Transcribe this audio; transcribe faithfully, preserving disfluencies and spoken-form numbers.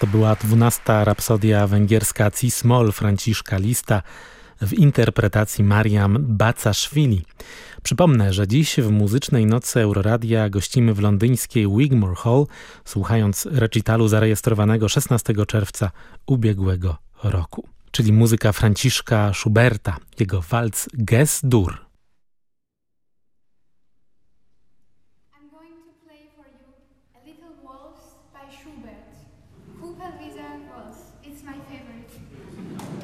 To była dwunasta rapsodia węgierska Cis-moll Franciszka Liszta w interpretacji Mariam Bacaszwili. Przypomnę, że dziś w Muzycznej Nocy Euroradia gościmy w londyńskiej Wigmore Hall, słuchając recitalu zarejestrowanego szesnastego czerwca ubiegłego roku, czyli muzyka Franciszka Schuberta, jego walc Gess-Dur.